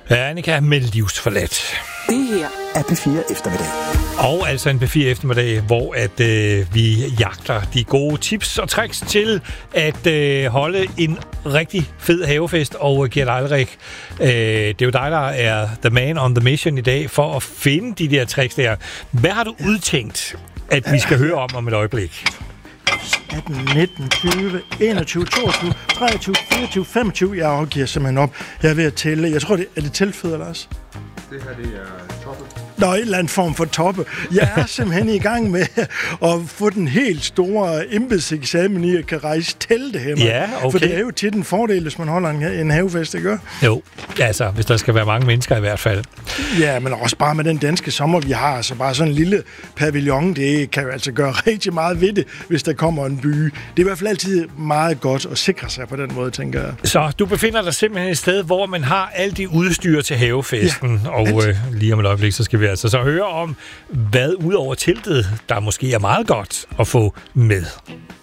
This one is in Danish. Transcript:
Annika med livsforladt. Det her er P4 Eftermiddag. Og altså en P4 Eftermiddag, hvor at vi jagter de gode tips og tricks til at holde en rigtig fed havefest. Og Gert Eilrik, det er jo dig, der er the man on the mission i dag for at finde de der tricks der. Hvad har du udtænkt, at vi skal høre om et øjeblik? 18, 19, 20, 21, 22, 23, 24, 25. Jeg afgiver simpelthen op. Jeg er ved at tælle. Jeg tror, er det tilfød, Lars? Det her, det er toppe. Nå, en eller anden form for toppe. Jeg er simpelthen i gang med at få den helt store embedseksamen i at kan rejse telte her. Ja, okay. For det er jo tit en fordel, hvis man holder en havefest, ikke? Jo, altså, hvis der skal være mange mennesker i hvert fald. Ja, men også bare med den danske sommer, vi har. Så bare sådan en lille pavillon, det kan jo altså gøre rigtig meget ved det, hvis der kommer en by. Det er i hvert fald altid meget godt at sikre sig på den måde, tænker jeg. Så du befinder dig simpelthen et sted, hvor man har alt det udstyr til havefesten. Ja, og lige om et øjeblik, så skal vi altså så høre om, hvad ud over teltet, der måske er meget godt at få med.